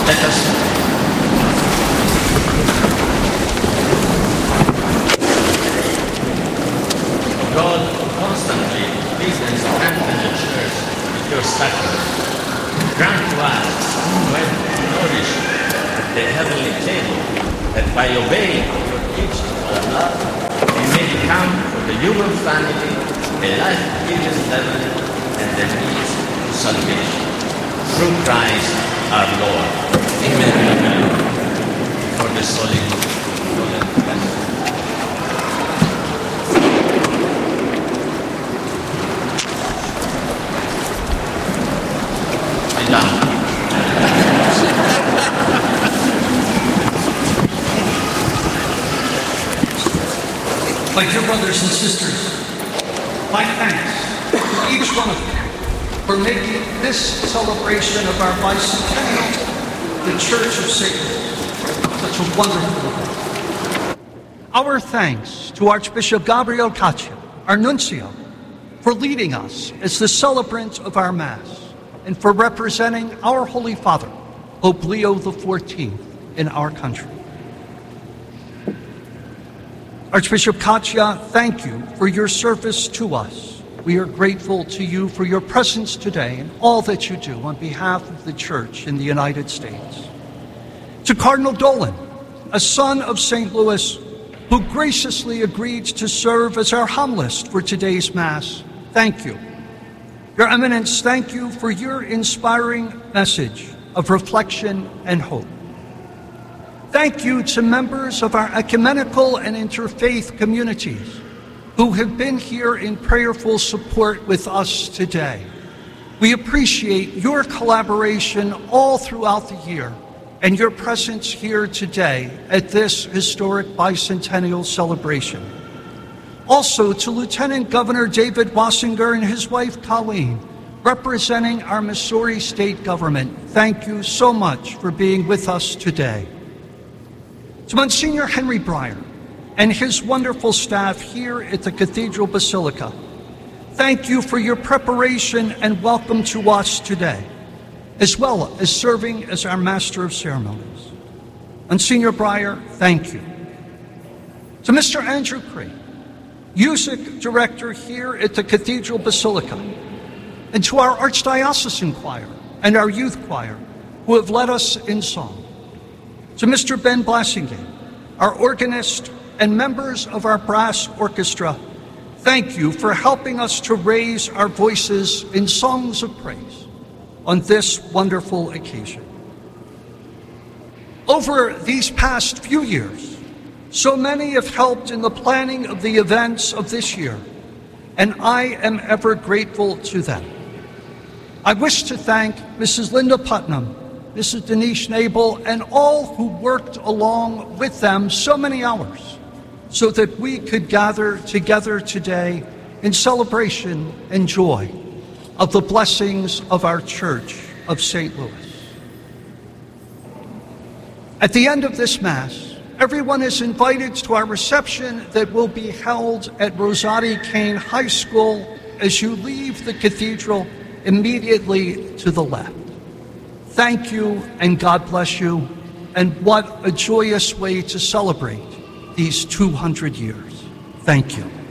Let us God constantly please and strengthen the church with your sacrament. Grant to us well nourish the heavenly table, that by obeying your teachings of love, we may become for the human family a life-giving leaven and the means to salvation. Through Christ our Lord. Amen. For the solemn blessing. My dear brothers and sisters, my thanks to each one of you for making this celebration of our bicentennial, the Church of St. Louis, such a wonderful event. Our thanks to Archbishop Gabriel Caccia, our nuncio, for leading us as the celebrant of our Mass and for representing our Holy Father, Pope Leo XIV, in our country. Archbishop Caccia, thank you for your service to us. We are grateful to you for your presence today and all that you do on behalf of the Church in the United States. To Cardinal Dolan, a son of St. Louis, who graciously agreed to serve as our homilist for today's Mass, thank you. Your Eminence, thank you for your inspiring message of reflection and hope. Thank you to members of our ecumenical and interfaith communities who have been here in prayerful support with us today. We appreciate your collaboration all throughout the year and your presence here today at this historic bicentennial celebration. Also to Lieutenant Governor David Wassinger and his wife Colleen, representing our Missouri State Government, thank you so much for being with us today. To Monsignor Henry Breyer and his wonderful staff here at the Cathedral Basilica, thank you for your preparation and welcome to us today, as well as serving as our Master of Ceremonies. Monsignor Breyer, thank you. To Mr. Andrew Cree, Music Director here at the Cathedral Basilica, and to our Archdiocesan Choir and our Youth Choir, who have led us in song. To Mr. Ben Blassingame, our organist and members of our brass orchestra, thank you for helping us to raise our voices in songs of praise on this wonderful occasion. Over these past few years, so many have helped in the planning of the events of this year, and I am ever grateful to them. I wish to thank Mrs. Linda Putnam, Mrs. Denise Nabel, and all who worked along with them so many hours so that we could gather together today in celebration and joy of the blessings of our Church of St. Louis. At the end of this Mass, everyone is invited to our reception that will be held at Rosati Kane High School as you leave the cathedral immediately to the left. Thank you and God bless you, and what a joyous way to celebrate these 200 years. Thank you.